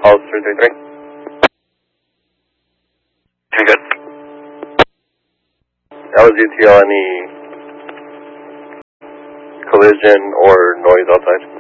Pulse 333. Okay, good. That was ETL. Any collision or noise outside?